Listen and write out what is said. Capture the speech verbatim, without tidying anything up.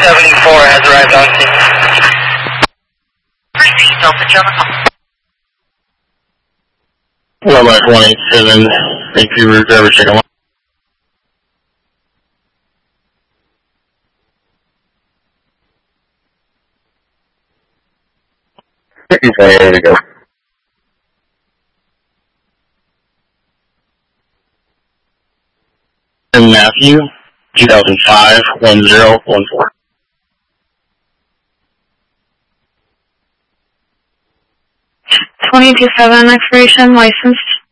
seventy-four has arrived on scene. Proceed, Delta German. Well, by one eight seven, thank you, route driver, second line. There we go. And Matthew, two thousand five, one zero one four. twenty-two seven expiration, licensed